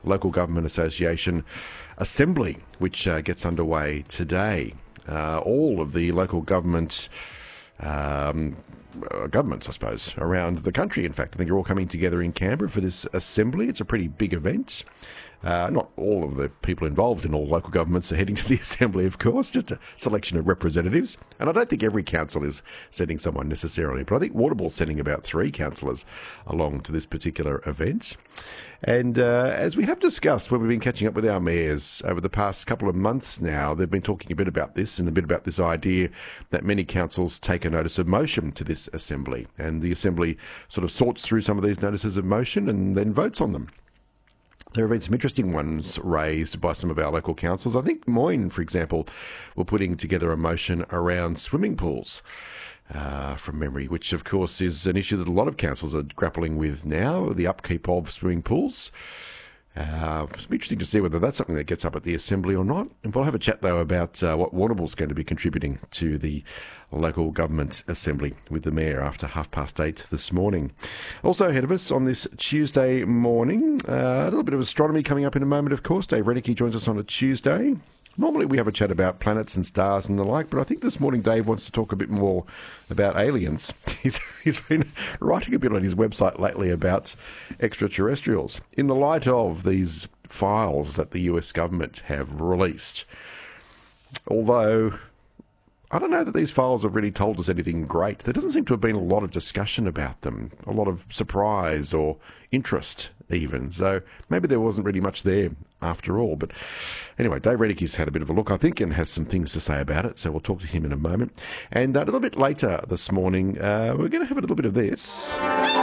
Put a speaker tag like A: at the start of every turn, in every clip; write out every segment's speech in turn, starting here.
A: Local Government Association Assembly, which gets underway today. All of the local governments, I suppose, around the country, in fact. I think are all coming together in Canberra for this assembly. It's a pretty big event. Not all of the people involved in all local governments are heading to the assembly, of course, just a selection of representatives. And I don't think every council is sending someone necessarily, but I think Warrnambool's sending about 3 councillors along to this particular event. And as we have discussed when we've been catching up with our mayors over the past couple of months now, they've been talking a bit about this and a bit about this idea that many councils take a notice of motion to this assembly. And the assembly sort of sorts through some of these notices of motion and then votes on them. There have been some interesting ones raised by some of our local councils. I think Moyne, for example, were putting together a motion around swimming pools. From memory, which of course is an issue that a lot of councils are grappling with now, the upkeep of swimming pools. It's interesting to see whether that's something that gets up at the Assembly or not. And we'll have a chat, though, about what Warrnambool's going to be contributing to the Local Government Assembly with the Mayor after 8:30 this morning. Also ahead of us on this Tuesday morning, a little bit of astronomy coming up in a moment, of course. Dave Renicky joins us on a Tuesday. Normally we have a chat about planets and stars and the like, but I think this morning Dave wants to talk a bit more about aliens. He's been writing a bit on his website lately about extraterrestrials in the light of these files that the US government have released. Although I don't know that these files have really told us anything great. There doesn't seem to have been a lot of discussion about them, a lot of surprise or interest even. So maybe there wasn't really much there after all. But anyway, Dave Renicky's had a bit of a look, I think, and has some things to say about it. So we'll talk to him in a moment. And a little bit later this morning, we're going to have a little bit of this.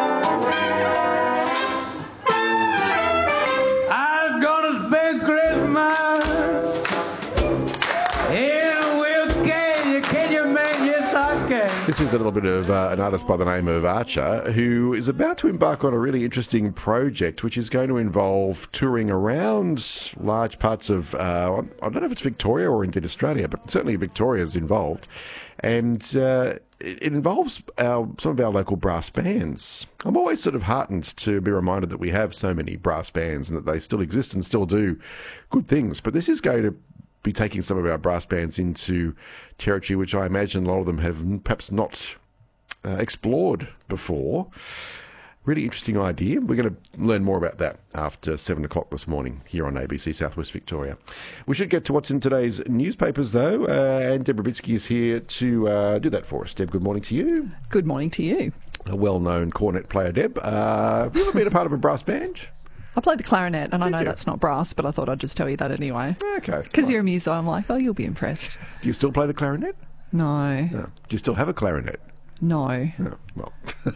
B: I'm gonna spend Christmas in with Kenya. Can you make yes I can?
A: This is a little bit of an artist by the name of Archer, who is about to embark on a really interesting project, which is going to involve touring around large parts of, I don't know if it's Victoria or indeed Australia, but certainly Victoria's involved. And it involves some of our local brass bands. I'm always sort of heartened to be reminded that we have so many brass bands and that they still exist and still do good things. But this is going to be taking some of our brass bands into territory which I imagine a lot of them have perhaps not explored before. Really interesting idea. We're going to learn more about that after 7 o'clock this morning here on ABC Southwest Victoria. We should get to what's in today's newspapers, though, and Deborah Bitsky is here to do that for us. Deb, good morning to you.
C: Good morning to you.
A: A well-known cornet player, Deb. Have you ever been a part of a brass band?
C: I played the clarinet, and I know that's not brass, but I thought I'd just tell you that anway.
A: Okay.
C: Because you're a muso, I'm like, oh, you'll be impressed.
A: Do you still play the clarinet?
C: No.
A: No. Do you still have a clarinet?
C: No.
A: Oh, well.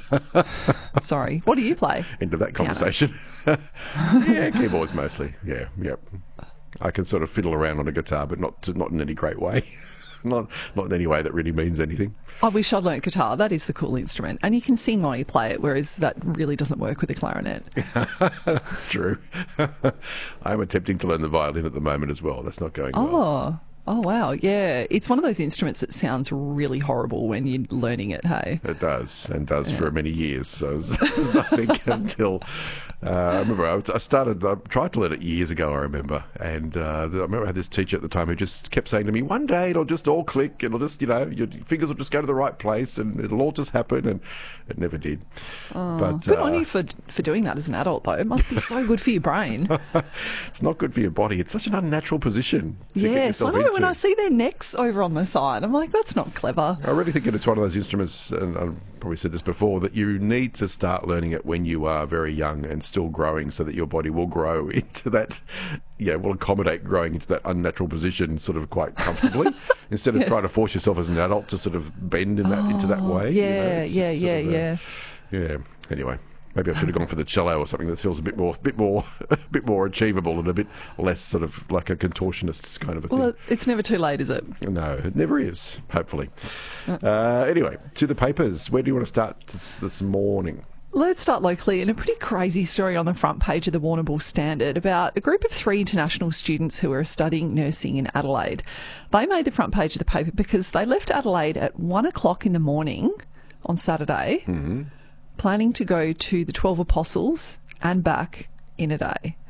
C: Sorry. What do you play?
A: End of that conversation. Yeah, keyboards mostly. Yeah, yep. I can sort of fiddle around on a guitar, but not in any great way. Not in any way that really means anything.
C: I wish I'd learnt guitar. That is the cool instrument. And you can sing while you play it, whereas that really doesn't work with a clarinet.
A: That's true. I'm attempting to learn the violin at the moment as well. That's not going well.
C: Oh, wow. Yeah. It's one of those instruments that sounds really horrible when you're learning it, hey?
A: It does, and does for many years. So I think until... I remember I tried to learn it years ago, I remember. And I remember I had this teacher at the time who just kept saying to me, one day it'll just all click, it'll just, your fingers will just go to the right place and it'll all just happen. And it never did.
C: But good on you for doing that as an adult, though. It must be so good for your brain.
A: It's not good for your body. It's such an unnatural position to get
C: Yes,
A: yourself
C: I know.
A: into.
C: When I see their necks over on the side, I'm like, that's not clever.
A: I really think it's one of those instruments, and I've probably said this before, that you need to start learning it when you are very young and still growing, so that your body will grow into that, will accommodate growing into that unnatural position sort of quite comfortably, instead of trying to force yourself as an adult to sort of bend in that into that way.
C: Yeah.
A: Anyway. Maybe I should have gone for the cello or something that feels a bit more achievable and a bit less sort of like a contortionist's kind of a thing.
C: Well, it's never too late, is it?
A: No, it never is, hopefully. Anyway, to the papers. Where do you want to start this morning?
C: Let's start locally in a pretty crazy story on the front page of the Warrnambool Standard about a group of 3 international students who are studying nursing in Adelaide. They made the front page of the paper because they left Adelaide at 1 o'clock in the morning on Saturday, planning to go to the 12 Apostles and back in a day.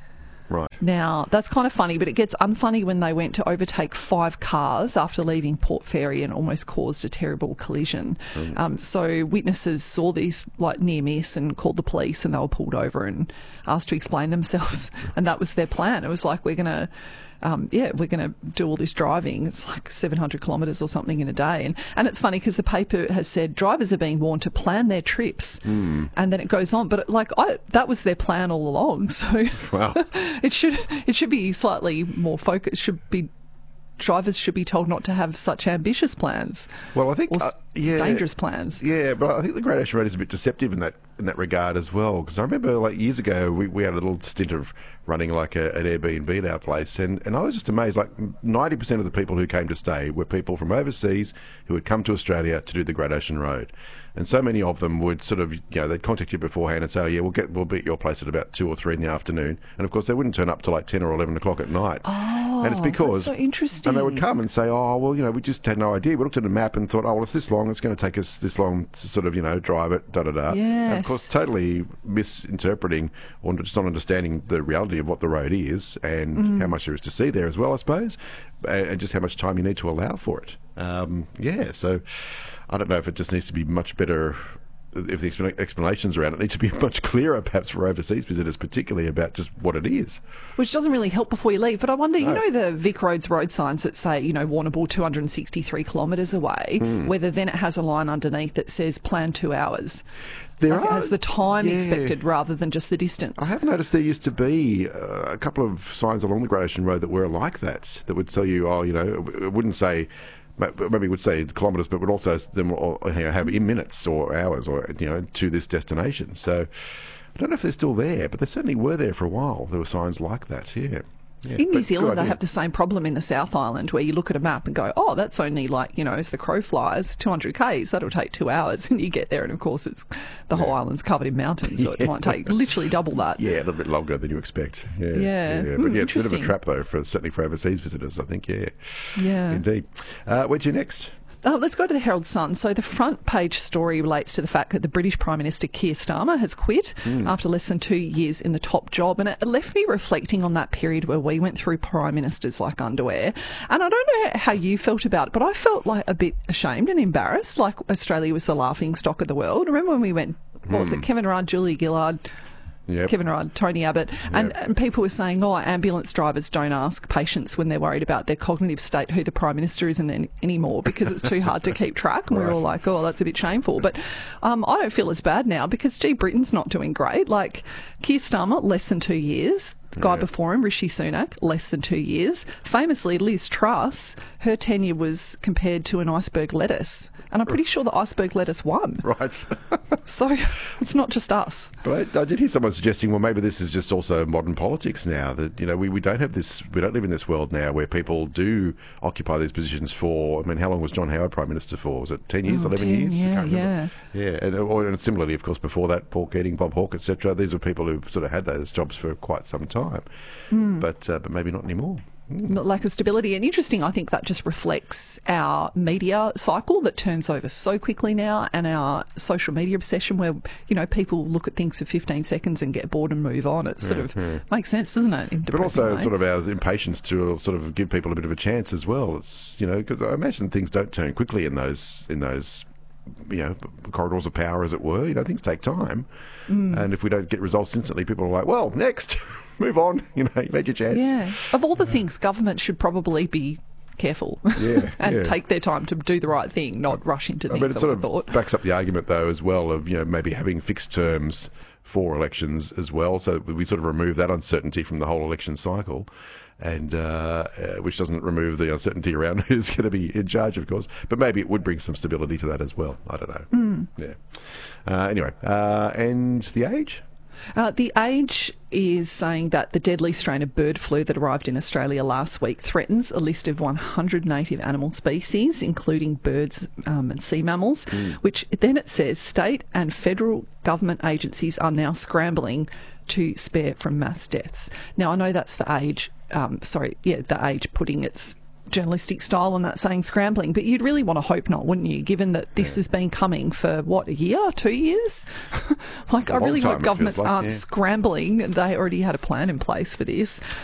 A: Right.
C: Now, that's kind of funny, but it gets unfunny when they went to overtake 5 cars after leaving Port Fairy and almost caused a terrible collision. So witnesses saw these like near miss and called the police, and they were pulled over and asked to explain themselves. And that was their plan. It was like, we're going to do all this driving. It's like 700 kilometres or something in a day. And it's funny because the paper has said drivers are being warned to plan their trips. And then it goes on. But that was their plan all along. So
A: Wow.
C: it should be slightly more focused. Drivers should be told not to have such ambitious plans.
A: Well, I think
C: Or dangerous plans.
A: Yeah, but I think the Great Ocean Road is a bit deceptive in that regard as well. Because I remember like years ago we had a little stint of running like an Airbnb at our place, and I was just amazed. Like 90% of the people who came to stay were people from overseas who had come to Australia to do the Great Ocean Road. And so many of them would sort of, they'd contact you beforehand and say, oh, yeah, we'll be at your place at about 2 or 3 in the afternoon. And of course, they wouldn't turn up till like 10 or 11 o'clock at night.
C: Oh,
A: and it's because,
C: that's so interesting.
A: And they would come and say, oh, well, we just had no idea. We looked at the map and thought, oh, well, it's this long. It's going to take us this long to sort of, drive it, da-da-da.
C: Yes.
A: And of course, totally misinterpreting or just not understanding the reality of what the road is and how much there is to see there as well, I suppose, and just how much time you need to allow for it. So I don't know if it just needs to be much better, if the explanations around it need to be much clearer, perhaps for overseas visitors, particularly about just what it is.
C: Which doesn't really help before you leave. But I wonder, the Vic Roads road signs that say, Warrnambool 263 kilometres away, whether then it has a line underneath that says plan 2 hours. It has the time expected rather than just the distance.
A: I have noticed there used to be a couple of signs along the Great Ocean Road that were like that would tell you, it wouldn't say, maybe it would say kilometres, but would also have in minutes or hours or to this destination. So I don't know if they're still there, but they certainly were there for a while. There were signs like that. Yeah.
C: In New Zealand, they have the same problem in the South Island where you look at a map and go, oh, that's only like, as the crow flies, 200 k's, that'll take 2 hours. And you get there and, of course, it's the whole island's covered in mountains, so it might take literally double that.
A: Yeah, a little bit longer than you expect. Yeah. But it's a bit of a trap, though, certainly for overseas visitors, I think, Yeah, indeed. Where to next?
C: Let's go to the Herald Sun. So the front page story relates to the fact that the British Prime Minister Keir Starmer has quit after less than 2 years in the top job. And it left me reflecting on that period where we went through prime ministers like underwear. And I don't know how you felt about it, but I felt like a bit ashamed and embarrassed, like Australia was the laughing stock of the world. Remember when we went, what was it, Kevin Rudd, Julia Gillard, Kevin Rudd, Tony Abbott, and people were saying, ambulance drivers don't ask patients when they're worried about their cognitive state who the Prime Minister isn't anymore because it's too hard to keep track. And we're all like, that's a bit shameful. But I don't feel as bad now because, Britain's not doing great. Like Keir Starmer, less than 2 years. The guy before him, Rishi Sunak, less than 2 years. Famously, Liz Truss, her tenure was compared to an iceberg lettuce. And I'm pretty sure the iceberg lettuce won.
A: Right.
C: So it's not just us.
A: But I did hear someone suggesting, well, maybe this is just also modern politics now, that, we don't have this, we don't live in this world now where people do occupy these positions for, how long was John Howard Prime Minister for? Was it 10 years, 11 years?
C: Yeah.
A: And similarly, of course, before that, Paul Keating, Bob Hawke, etc. These were people who sort of had those jobs for quite some time. But maybe not anymore.
C: Lack of stability. And interesting, I think that just reflects our media cycle that turns over so quickly now, and our social media obsession where, people look at things for 15 seconds and get bored and move on. It sort of makes sense, doesn't it?
A: But also sort of our impatience to sort of give people a bit of a chance as well. It's, because I imagine things don't turn quickly in those corridors of power, as it were. Things take time. And if we don't get results instantly, people are like, well, next, move on. You made your chance.
C: Yeah. Of all the things, government should probably be careful and take their time to do the right thing, not rush into things.
A: But it sort of backs up the argument, though, as well, of, maybe having fixed terms for elections as well. So we sort of remove that uncertainty from the whole election cycle. And which doesn't remove the uncertainty around who's going to be in charge, of course. But maybe it would bring some stability to that as well. I don't know. Anyway, and The Age?
C: The Age is saying that the deadly strain of bird flu that arrived in Australia last week threatens a list of 100 native animal species, including birds and sea mammals, which then it says state and federal government agencies are now scrambling to spare from mass deaths. Now, I know that's The Age, The Age putting its journalistic style on that saying scrambling, but you'd really want to hope not, wouldn't you, given that this has been coming for, what, a year, 2 years? Like, I really hope governments aren't scrambling. They already had a plan in place for this.